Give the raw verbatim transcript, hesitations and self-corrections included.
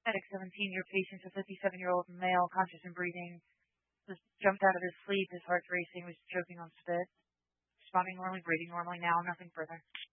Medic seventeen, your patient, a fifty-seven-year-old male, conscious and breathing, was jumped out of his sleep, his heart's racing, was choking on spit, responding normally, breathing normally now, nothing further.